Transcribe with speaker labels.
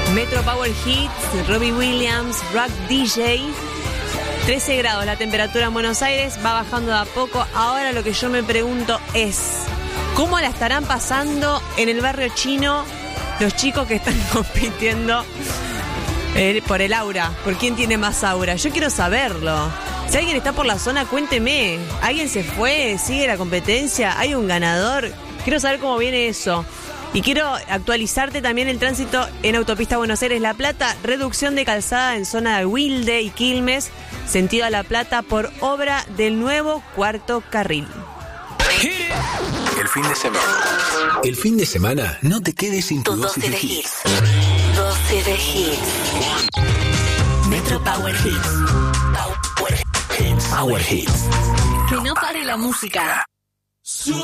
Speaker 1: Metro Power Hits, Robbie Williams, Rock DJ. 13 grados la temperatura en Buenos Aires, va bajando de a poco. Ahora lo que yo me pregunto es, ¿cómo la estarán pasando en el barrio chino los chicos que están compitiendo por el aura? ¿Por quién tiene más aura? Yo quiero saberlo. Si alguien está por la zona, cuénteme. ¿Alguien se fue? ¿Sigue la competencia? ¿Hay un ganador? Quiero saber cómo viene eso. Y quiero actualizarte también el tránsito en Autopista Buenos Aires-La Plata. Reducción de calzada en zona de Wilde y Quilmes, sentido a La Plata, por obra del nuevo cuarto carril.
Speaker 2: El fin de semana. El fin de semana, no te quedes sin tu dosis de hits.
Speaker 3: 12 de hits. Metro Power Hits.
Speaker 2: Power Hits.
Speaker 3: Que no pare la música.